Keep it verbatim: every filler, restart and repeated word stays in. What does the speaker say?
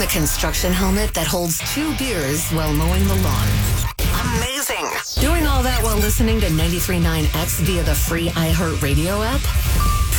the construction helmet that holds two beers while mowing the lawn. Amazing. Doing all that while listening to ninety-three point nine X via the free iHeartRadio app?